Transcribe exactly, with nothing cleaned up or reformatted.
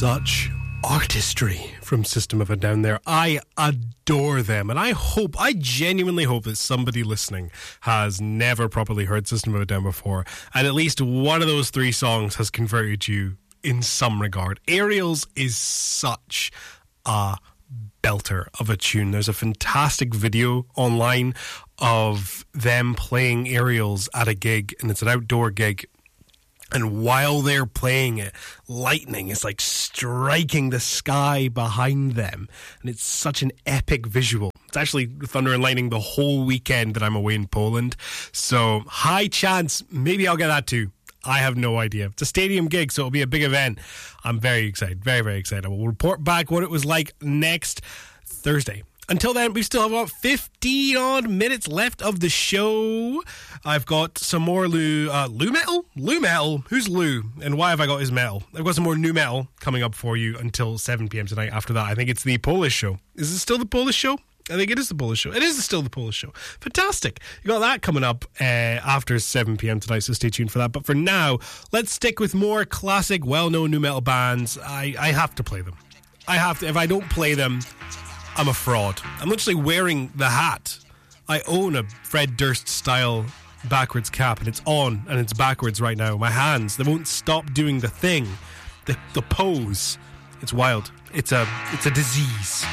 Such artistry from System of a Down there. I adore them, and I hope, I genuinely hope that somebody listening has never properly heard System of a Down before, and at least one of those three songs has converted you in some regard. Aerials is such a belter of a tune. There's a fantastic video online of them playing Aerials at a gig, and it's an outdoor gig. And while they're playing it, lightning is like striking the sky behind them. And it's such an epic visual. It's actually thunder and lightning the whole weekend that I'm away in Poland. So high chance, maybe I'll get that too. I have no idea. It's a stadium gig, so it'll be a big event. I'm very excited, very, very excited. I will report back what it was like next Thursday. Until then, we still have about fifteen odd minutes left of the show. I've got some more Lou, uh, Lou Metal? Lou Metal? Who's Lou? And why have I got his metal? I've got some more new metal coming up for you until seven p.m. tonight. After that, I think it's the Polish show. Is it still the Polish show? I think it is the Polish show. It is still the Polish show. Fantastic. You got that coming up uh, after seven p.m. tonight, so stay tuned for that. But for now, let's stick with more classic, well-known new metal bands. I, I have to play them. I have to. If I don't play them, I'm a fraud. I'm literally wearing the hat. I own a Fred Durst style backwards cap, and it's on and it's backwards right now. My hands, they won't stop doing the thing, the the pose. It's wild. It's a it's a disease.